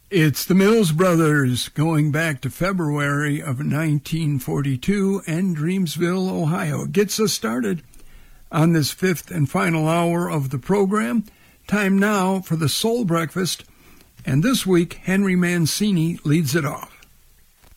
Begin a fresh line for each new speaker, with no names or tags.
It's the Mills Brothers, going back to February of 1942 and Dreamsville, Ohio. It gets us started on this fifth and final hour of the program. Time now for the Soul Breakfast, and this week Henry Mancini leads it off.